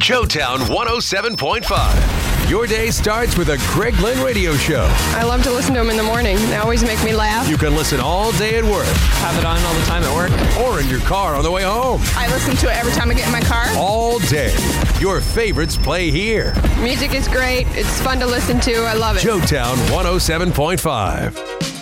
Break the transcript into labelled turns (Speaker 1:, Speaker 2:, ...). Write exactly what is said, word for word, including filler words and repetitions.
Speaker 1: Showtown one oh seven point five. Your day starts with a Greg Glenn radio show.
Speaker 2: I love to listen to them in the morning. They always make me laugh.
Speaker 1: You can listen all day at work.
Speaker 3: Have it on all the time at work.
Speaker 1: Or in your car on the way home.
Speaker 2: I listen to it every time I get in my car.
Speaker 1: All day. Your favorites play here.
Speaker 2: Music is great. It's fun to listen to. I love it.
Speaker 1: Showtown one oh seven point five.